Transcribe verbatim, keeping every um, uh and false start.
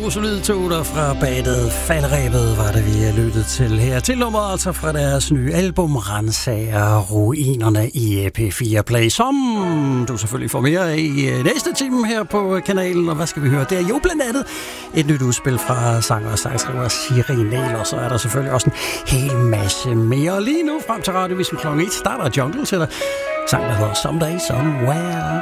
To solide toner fra bandet Falderebet var det, vi lyttede til her. Til nummeret altså fra deres nye album Ransager Ruinerne i P fire Play, som du selvfølgelig får mere af i næste time her på kanalen. Og hvad skal vi høre? Det er jo blandt andet et nyt udspil fra sanger og sangskriver Siri Neil, og så er der selvfølgelig også en hel masse mere. Lige nu frem til radiovisen klokken et starter Jungle til dig. Sang, der hedder Someday Somewhere.